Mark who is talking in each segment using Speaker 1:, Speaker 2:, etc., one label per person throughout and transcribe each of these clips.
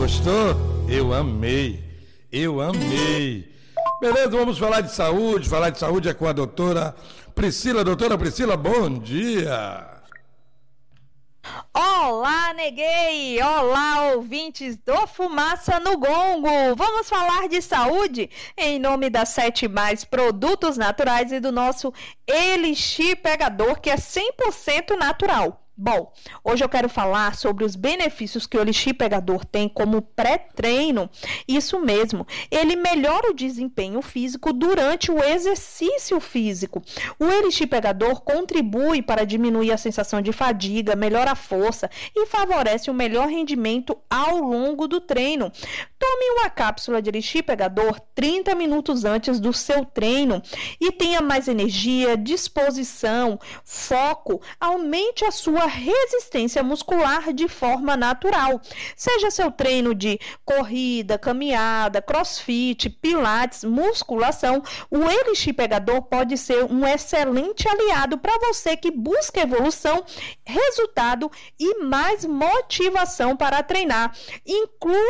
Speaker 1: Gostou? Eu amei. Eu amei. Beleza, vamos falar de saúde. Falar de saúde é com a doutora Priscila. Doutora Priscila, bom dia.
Speaker 2: Olá, neguei! Olá, ouvintes do Fumaça no Gongo! Vamos falar de saúde em nome da 7 Mais Produtos Naturais e do nosso Elixir Pegador, que é 100% natural. Bom, hoje eu quero falar sobre os benefícios que o Elixir Pegador tem como pré-treino. Isso mesmo, ele melhora o desempenho físico durante o exercício físico. O Elixir Pegador contribui para diminuir a sensação de fadiga, melhora a força e favorece o melhor rendimento ao longo do treino. Tome uma cápsula de Elixir Pegador 30 minutos antes do seu treino e tenha mais energia, disposição, foco, aumente a sua resistência muscular de forma natural. Seja seu treino de corrida, caminhada, crossfit, pilates, musculação, o Elixir Pegador pode ser um excelente aliado para você que busca evolução, resultado e mais motivação para treinar. Inclui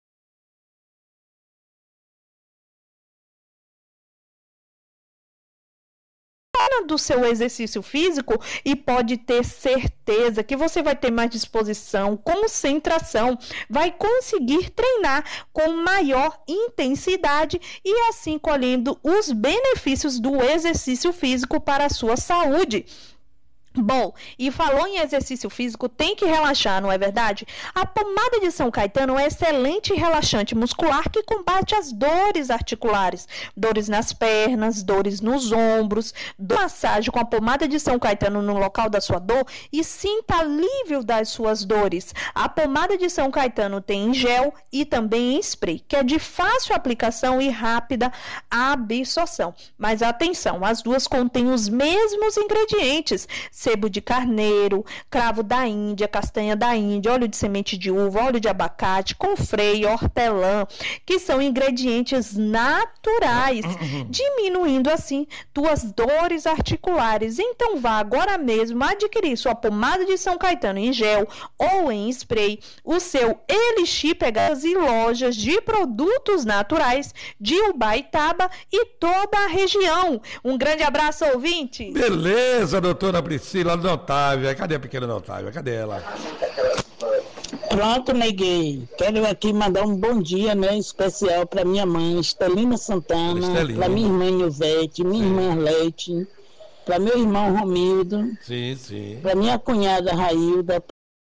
Speaker 2: do seu exercício físico e pode ter certeza que você vai ter mais disposição, concentração, vai conseguir treinar com maior intensidade e assim colhendo os benefícios do exercício físico para a sua saúde. Bom, e falou em exercício físico, tem que relaxar, não é verdade? A pomada de São Caetano é um excelente relaxante muscular que combate as dores articulares, dores nas pernas, dores nos ombros. Massagem com a pomada de São Caetano no local da sua dor e sinta alívio das suas dores. A pomada de São Caetano tem em gel e também em spray, que é de fácil aplicação e rápida absorção. Mas atenção, as duas contêm os mesmos ingredientes: sebo de carneiro, cravo da Índia, castanha da Índia, óleo de semente de uva, óleo de abacate, confreio, hortelã, que são ingredientes naturais, diminuindo assim tuas dores articulares. Então vá agora mesmo adquirir sua pomada de São Caetano em gel ou em spray, o seu Elixir Pegador e lojas de produtos naturais de Ubaitaba e toda a região. Um grande abraço, ouvinte!
Speaker 1: Beleza, doutora Priscila, Dona Otávia. Cadê a pequena Dona Otávia? Cadê ela?
Speaker 3: Pronto, neguei. Quero aqui mandar um bom dia, né, especial para minha mãe, Estelina Santana, para minha irmã Nilvete, minha irmã Leite, para meu irmão Romildo, para minha cunhada Railda.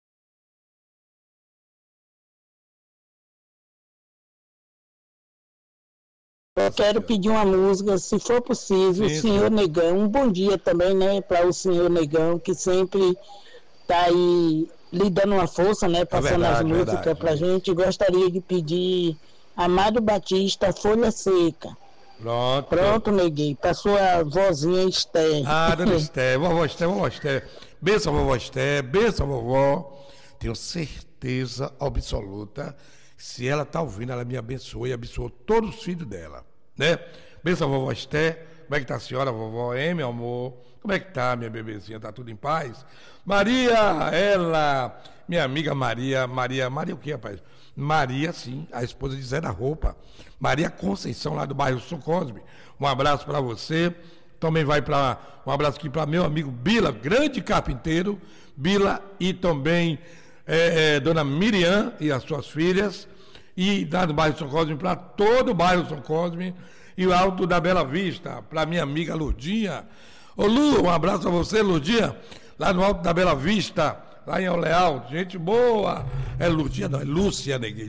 Speaker 3: Eu quero pedir uma música, se for possível, o senhor Negão. Um bom dia também, né, para o senhor Negão, que sempre está aí lhe dando uma força, né, passando as músicas para a gente. Gostaria de pedir Amado Batista, Folha Seca. Pronto, neguei, para sua vozinha Esther.
Speaker 1: Ah, dona Esther, vovó Esther. Benção, vovó Esther, benção, vovó. Tenho certeza absoluta, se ela está ouvindo, ela me abençoou e abençoou todos os filhos dela, né? Benção, vovó Esther. Como é que tá a senhora, vovó? Hein, meu amor? Como é que tá, minha bebezinha? Tá tudo em paz? Maria, ela, minha amiga Maria o que, rapaz? Maria, sim, a esposa de Zé da Roupa. Maria Conceição, lá do bairro São Cosme. Um abraço para você. Também vai para um abraço aqui para meu amigo Bila, grande carpinteiro. Bila e também Dona Miriam e as suas filhas. E lá do bairro São Cosme, para todo o bairro São Cosme. E o Alto da Bela Vista, para minha amiga Lurdinha. Ô Lu, um abraço a você, Lurdinha, lá no Alto da Bela Vista, lá em Oleal, gente boa. É Lurdinha, não, é Lúcia Neguei.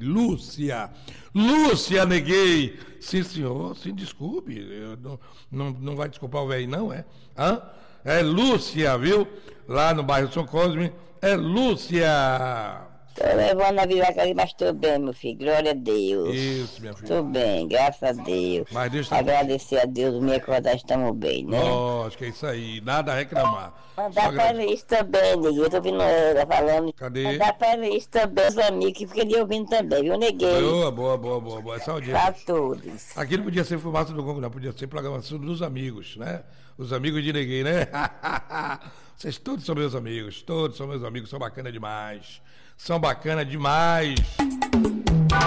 Speaker 1: Lúcia Neguei. Sim, senhor, sim, desculpe. Não vai desculpar o velho, não, é? Hã? É Lúcia, viu? Lá no bairro São Cosme, é Lúcia.
Speaker 4: Tô levando a vida ali, mas tô bem, meu filho. Glória a Deus.
Speaker 1: Isso, minha filha.
Speaker 4: Tô bem, graças a Deus.
Speaker 1: Mas Deus tá...
Speaker 4: Agradecer a Deus, me acordar, estamos bem, né?
Speaker 1: Lógico, é isso aí. Nada a reclamar.
Speaker 4: Mandar para eles também, Neguinho. Eu tô ouvindo ela falando.
Speaker 1: Cadê?
Speaker 4: Mandar para eles também, os amigos que ficam ali ouvindo também, viu, Neguinho?
Speaker 1: Boa. Saúde.
Speaker 4: Para todos.
Speaker 1: Aqui não podia ser Fumaça do Gongo, não. Podia ser programação dos amigos, né? Os amigos de Neguinho, né? Vocês todos são meus amigos. Todos são meus amigos. São bacana demais.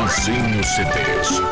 Speaker 5: Vizinho CDs.